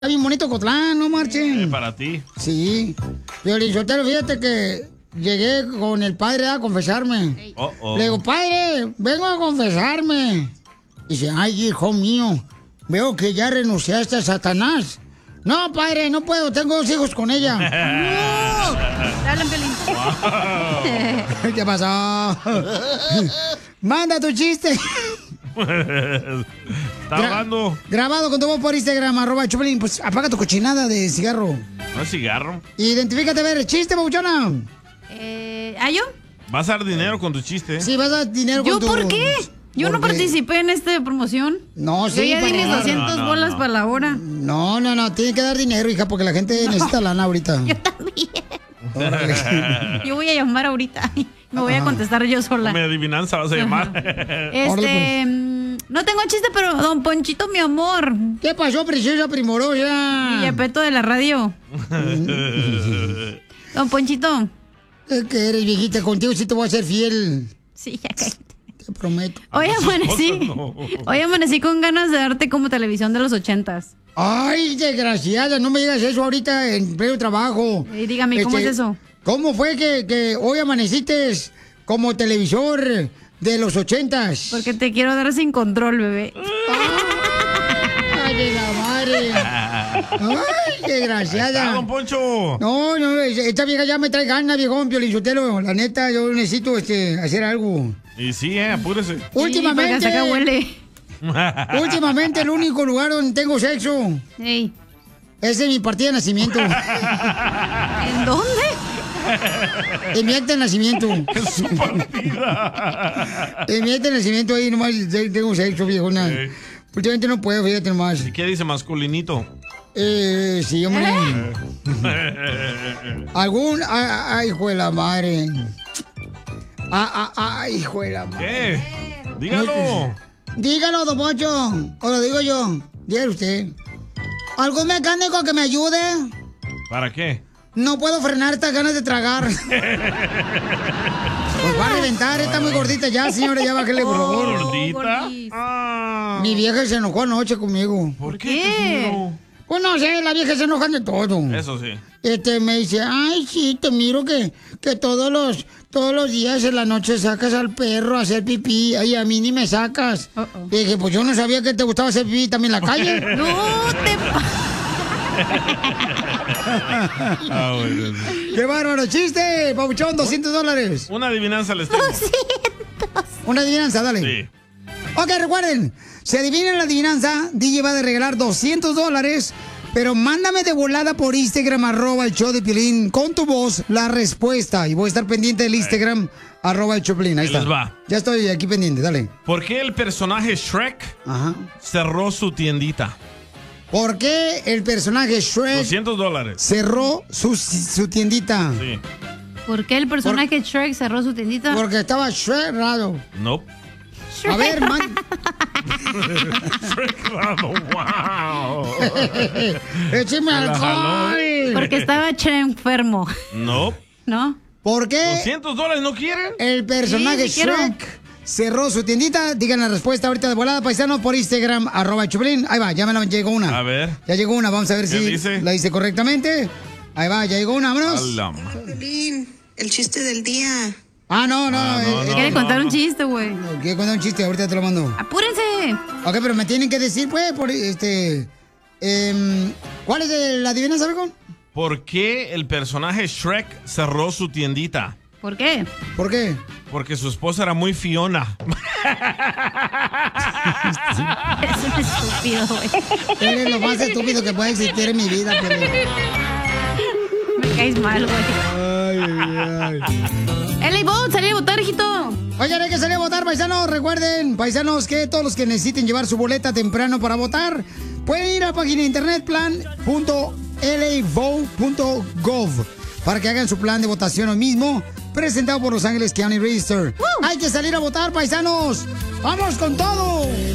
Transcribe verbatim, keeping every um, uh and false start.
Está bien bonito Ocotlán, no marchen. Eh, para ti. Sí. Piolinsotelo, fíjate que llegué con el padre a confesarme. Oh, oh. Le digo, padre, vengo a confesarme. Dice, ay, hijo mío, veo que ya renunciaste a Satanás. No, padre, no puedo, tengo dos hijos con ella. ¡No! Te hablan, Piolín. Wow. ¿Qué pasó? Manda tu chiste. Está hablando. Grabado con tu voz por Instagram, arroba Chupelín. Pues apaga tu cochinada de cigarro. No es cigarro. Identifícate, a ver, el chiste, papuchona. Eh, ¿Ah, yo? Vas a dar dinero con tu chiste. ¿eh? Sí, vas a dar dinero ¿Yo con tu... por qué? Yo no Porque- participé en esta promoción. No, sí. Yo ya di para- mis doscientas No, no, bolas no. para la hora. No, no, no, tiene que dar dinero, hija, porque la gente necesita lana ahorita. Yo también. Órale. Yo voy a llamar ahorita. Me voy a contestar yo sola. Mi adivinanza vas a llamar. Este, Órale, mm, no tengo chiste, pero don Ponchito, mi amor. ¿Qué pasó, preciosa primorosa? Y Yepeto de la radio. Don Ponchito. Es que eres viejita, contigo sí te voy a ser fiel. Sí, ya cállate. Te prometo. Hoy amanecí. no. Hoy amanecí con ganas de darte como televisión de los ochentas. Ay, desgraciada, no me digas eso ahorita en pleno trabajo. Y dígame, ¿cómo Este, es eso? ¿Cómo fue que, que hoy amaneciste como televisor de los ochentas? Porque te quiero dar sin control, bebé. Ay, de la madre. Ay, desgraciada. Ah, don Poncho. No, no, esta vieja ya me trae ganas, viejón, Piolinsotelo. La neta, yo necesito este, hacer algo. Y sí, eh, apúrese. Últimamente, Sí, porque hasta acá huele. últimamente el único lugar donde tengo sexo Ey, es en mi partida de nacimiento. ¿en dónde? En mi acta de nacimiento. Es su partida. En mi acta de nacimiento ahí nomás tengo sexo, viejona. Sí. Últimamente no puedo, fíjate nomás. ¿Y qué dice masculinito? Eh, sí, hombre. Algún... Ay, ay, hijo de la madre. Ah, ah, ay, hijo de la madre. ¿Qué? Dígalo. Dígalo, don Poncho. O lo digo yo. Dígale usted. ¿Algún mecánico que me ayude? ¿Para qué? No puedo frenar estas ganas de tragar. Pues va a reventar, está muy gordita ya, señora, ya bájale, por favor. ¿Gordita? gordis. Ah. Mi vieja se enojó anoche conmigo. ¿Por qué? qué? Casimiro? Pues no sé, la vieja se enoja de todo. Eso sí. Este, me dice, ay, sí, te miro que, que todos los, todos los días en la noche sacas al perro a hacer pipí, y a mí ni me sacas. Uh-oh. Le dije, pues yo no sabía que te gustaba hacer pipí también en la calle. No te pa- Ah, bueno. ¡Qué bárbaro! ¡Chiste! Pabuchón, doscientos dólares. Una adivinanza les tengo. Una adivinanza, dale. Sí. Ok, recuerden, si adivinan la adivinanza, D J va a regalar doscientos dólares, pero mándame de volada por Instagram, arroba el show de Piolín, con tu voz, la respuesta. Y voy a estar pendiente del Instagram, arroba el show de Piolín. Ahí Ahí está. les va. Ya estoy aquí pendiente, dale. ¿Por qué el personaje Shrek Ajá. cerró su tiendita? ¿Por qué el personaje Shrek doscientos dólares. cerró su, su tiendita? Sí. ¿Por qué el personaje Shrek cerró su tiendita? Porque estaba Shrek raro. Nope. A ver, man. Shrek raro, wow. ¡Écheme la alcohol! Porque estaba Che enfermo, Nope. ¿no? ¿Por qué ¿doscientos dólares no quieren? el personaje Sí, sí quiero. Shrek cerró su tiendita? Digan la respuesta ahorita de volada, paisano, por Instagram, arroba Chupelín. Ahí va, ya me la llegó una. A ver. Ya llegó una, vamos a ver ¿Qué si dice? la hice correctamente. Ahí va, ya llegó una, vámonos. Alam. Piolín, el chiste del día. Ah, no, no, Ah, no, eh, no. Quiere contar un chiste, güey. eh, quiero contar un chiste, ahorita te lo mando. ¡Apúrense! Ok, pero me tienen que decir, pues, por este... em, ¿cuál es el- la adivinanza, Becón? ¿Por qué el personaje Shrek cerró su tiendita? ¿Por qué? ¿Por qué? Porque su esposa era muy Fiona. Es un estúpido, güey. Eres lo más estúpido que puede existir en mi vida, pero... Me caes mal, güey. Ay, ay, ay. ¡L A Vote! ¡Salí a votar, hijito! Oigan, hay que salir a votar, paisanos. Recuerden, paisanos, que todos los que necesiten llevar su boleta temprano para votar, pueden ir a la página de internet plan punto l a vote punto gov para que hagan su plan de votación hoy mismo, presentado por Los Ángeles County Register. Hay que salir a votar, paisanos. ¡Vamos con todo!